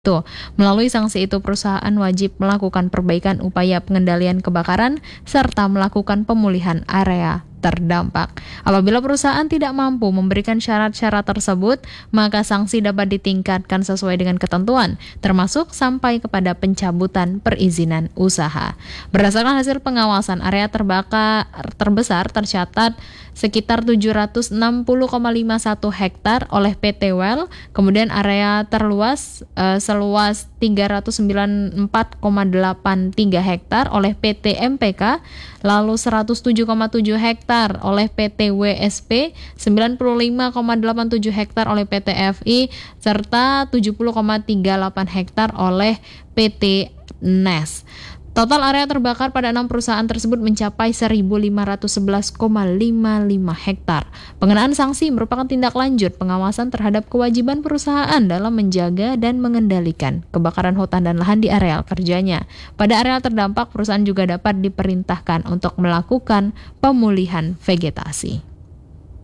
Melalui sanksi itu, perusahaan wajib melakukan perbaikan upaya pengendalian kebakaran serta melakukan pemulihan area terdampak. Apabila perusahaan tidak mampu memberikan syarat-syarat tersebut, maka sanksi dapat ditingkatkan sesuai dengan ketentuan, termasuk sampai kepada pencabutan perizinan usaha. Berdasarkan hasil pengawasan, area terbakar terbesar tercatat sekitar 760,51 hektar oleh PT Well, kemudian area terluas seluas 394,83 hektar oleh PT MPK, lalu 107,7 hektar oleh PT WSP, 95,87 hektar oleh PT FI, serta 70,38 hektar oleh PT NES. Total area terbakar pada 6 perusahaan tersebut mencapai 1.511,55 hektar. Pengenaan sanksi merupakan tindak lanjut pengawasan terhadap kewajiban perusahaan dalam menjaga dan mengendalikan kebakaran hutan dan lahan di areal kerjanya. Pada area terdampak, perusahaan juga dapat diperintahkan untuk melakukan pemulihan vegetasi.